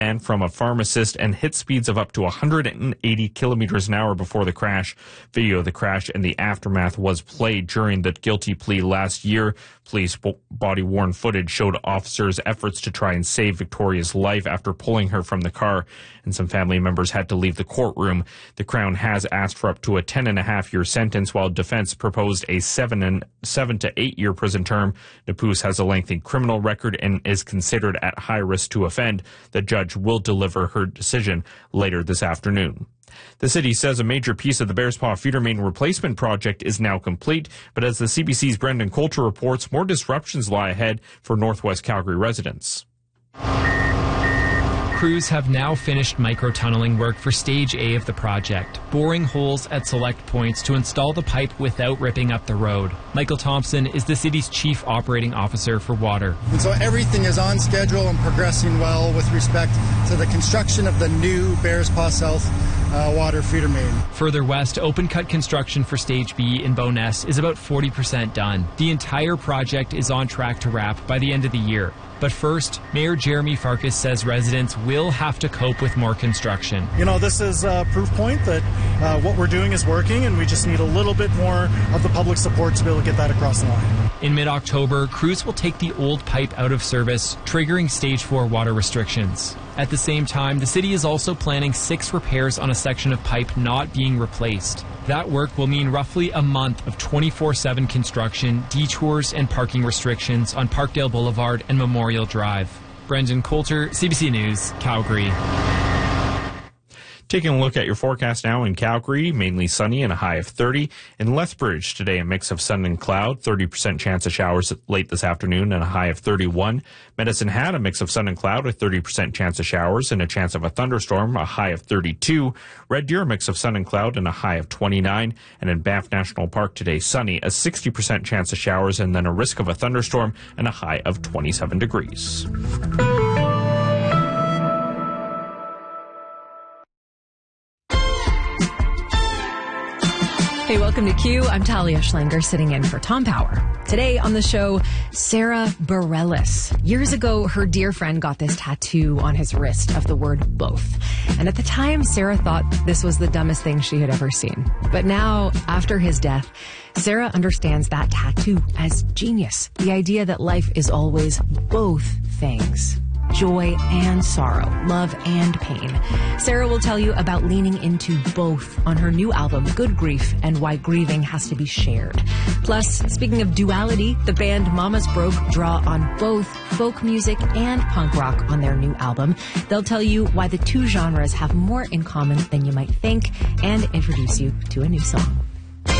and from a pharmacist and hit speeds of up to 180 kilometers an hour before the crash. Video of the crash and the aftermath was played during the guilty plea last year. Police body-worn footage showed officers' efforts to try and save Victoria's life after pulling her from the car, and some family members had to leave the courtroom. The Crown has asked for up to a 10.5-year sentence, while defense proposed a 7 to 8 year prison term. Napus has a lengthy criminal record and is considered at high risk to offend. The judge will deliver her decision later this afternoon. The city says a major piece of the Bearspaw feeder main replacement project is now complete, but as the CBC's Brendan Coulter reports, more disruptions lie ahead for Northwest Calgary residents. Crews have now finished microtunneling work for Stage A of the project, boring holes at select points to install the pipe without ripping up the road. Michael Thompson is the city's chief operating officer for water. And so everything is on schedule and progressing well with respect to the construction of the new Bearspaw South water feeder main. Further west, open-cut construction for Stage B in Bowness is about 40% done. The entire project is on track to wrap by the end of the year. But first, Mayor Jeremy Farkas says residents will have to cope with more construction. You know, this is a proof point that what we're doing is working, and we just need a little bit more of the public support to be able to get that across the line. In mid-October, crews will take the old pipe out of service, triggering Stage 4 water restrictions. At the same time, the city is also planning 6 repairs on a section of pipe not being replaced. That work will mean roughly a month of 24/7 construction, detours, and parking restrictions on Parkdale Boulevard and Memorial Drive. Brendan Coulter, CBC News, Calgary. Taking a look at your forecast now in Calgary, mainly sunny and a high of 30. In Lethbridge today, a mix of sun and cloud, 30% chance of showers late this afternoon and a high of 31. Medicine Hat, a mix of sun and cloud, a 30% chance of showers and a chance of a thunderstorm, a high of 32. Red Deer, a mix of sun and cloud and a high of 29. And in Banff National Park today, sunny, a 60% chance of showers and then a risk of a thunderstorm and a high of 27 degrees. Hey, welcome to Q. I'm Talia Schlanger, sitting in for Tom Power. Today on the show, Sarah Bareilles. Years ago, her dear friend got this tattoo on his wrist of the word both. And at the time, Sarah thought this was the dumbest thing she had ever seen. But now, after his death, Sarah understands that tattoo as genius. The idea that life is always both things. Joy and sorrow, love and pain. Sarah will tell you about leaning into both on her new album, Good Grief, and why grieving has to be shared. Plus, speaking of duality, the band Mamas Broke draw on both folk music and punk rock on their new album. They'll tell you why the two genres have more in common than you might think and introduce you to a new song.